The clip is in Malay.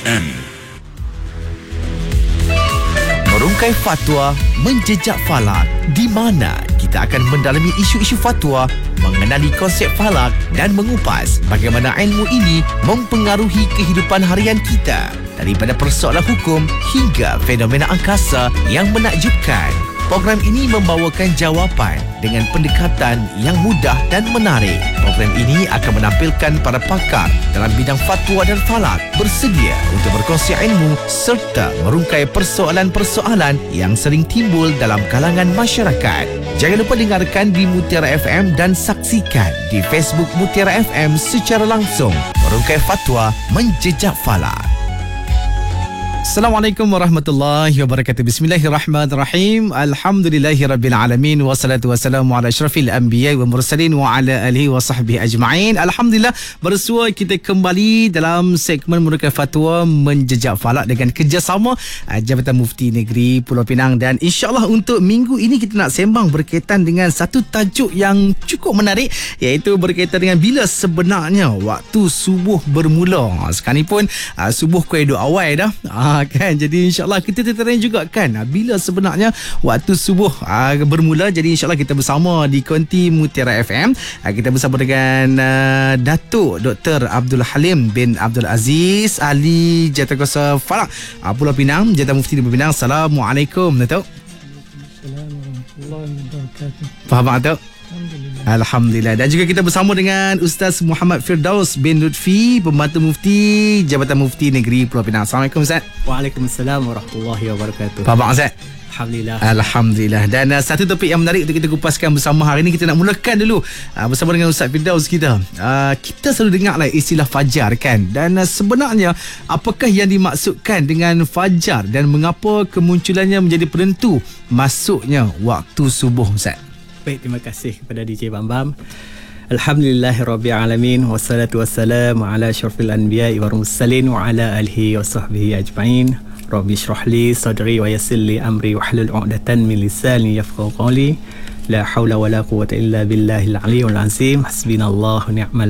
FM. Merungkai fatwa, menjejak falak, di mana kita akan mendalami isu-isu fatwa, mengenali konsep falak dan mengupas bagaimana ilmu ini mempengaruhi kehidupan harian kita, daripada persoalan hukum hingga fenomena angkasa yang menakjubkan. Program ini membawakan jawapan dengan pendekatan yang mudah dan menarik. Program ini akan menampilkan para pakar dalam bidang fatwa dan falak bersedia untuk berkongsi ilmu serta merungkai persoalan-persoalan yang sering timbul dalam kalangan masyarakat. Jangan lupa dengarkan di Mutiara FM dan saksikan di Facebook Mutiara FM secara langsung. Merungkai fatwa, menjejak falak. Assalamualaikum warahmatullahi wabarakatuh. Bismillahirrahmanirrahim. Alhamdulillahirrabbilalamin. Wassalatu wassalamu ala asyrafil anbiya wa mursalin wa ala alihi wa sahbihi ajma'in. Alhamdulillah, bersua kita kembali dalam segmen Merungkai Fatwa Menjejak Falak dengan kerjasama Jabatan Mufti Negeri Pulau Pinang. Dan insyaAllah untuk minggu ini kita nak sembang berkaitan dengan satu tajuk yang cukup menarik, iaitu berkaitan dengan bila sebenarnya waktu subuh bermula. Sekarang ni pun subuh kuih duk awal dah. Kan, jadi insyaAllah kita tertanya juga kan bila sebenarnya waktu subuh bermula. Jadi insyaAllah kita bersama di Konti Mutiara FM. Kita bersama dengan Datuk Dr. Abdul Halim bin Abdul Aziz, Ahli Jawatankuasa Falak Pulau Pinang, Jabatan Mufti Pulau Pinang. Assalamualaikum Datuk. Assalamualaikum warahmatullahi wabarakatuh. Faham Datuk? Alhamdulillah. Dan juga kita bersama dengan Ustaz Muhammad Firdaus bin Lutfi, Pembantu Mufti Jabatan Mufti Negeri Pulau Pinang. Assalamualaikum Ustaz. Waalaikumsalam warahmatullahi wabarakatuh. Faham Ustaz? Alhamdulillah. Alhamdulillah. Dan satu topik yang menarik untuk kita kupaskan bersama hari ini, kita nak mulakan dulu bersama dengan Ustaz Firdaus kita. Kita selalu dengar lah istilah fajar kan. Dan sebenarnya apakah yang dimaksudkan dengan fajar dan mengapa kemunculannya menjadi penentu masuknya waktu subuh Ustaz? Baik, terima kasih kepada DJ Bambam. Alhamdulillahirrabbilalamin. Wassalatu wassalamu ala asyrafil anbiya'i wal mursalin wa ala alihi wa sahbihi ajma'in. Rabbi shrah li sadri wa yassir li amri wa hlul 'uqdatan min lisani yafqahu qawli. La haula wa la quwwata illa billahil aliyyil azim. Hasbunallahu wa ni'mal